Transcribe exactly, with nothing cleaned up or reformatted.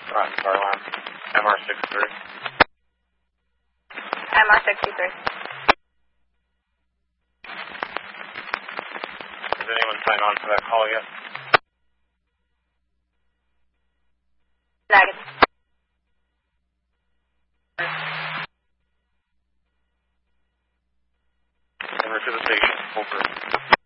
Rotten car alarm. M R sixty-three. M R sixty-three. Has anyone signed on for that call yet? Negative. Over to the station. Over.